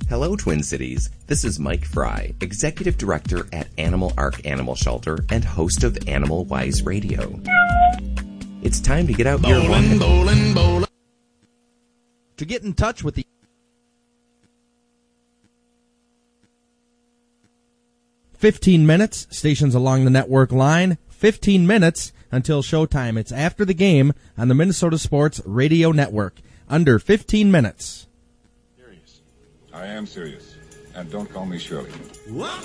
Hello, Twin Cities. This is Mike Fry, Executive Director at Animal Ark Animal Shelter and host of Animal Wise Radio. It's time to get out your walk. To get in touch with the 15 minutes, stations along the network line, 15 minutes until showtime. It's after the game on the Minnesota Sports Radio Network. Under 15 minutes. Serious. I am serious. And don't call me Shirley. Welcome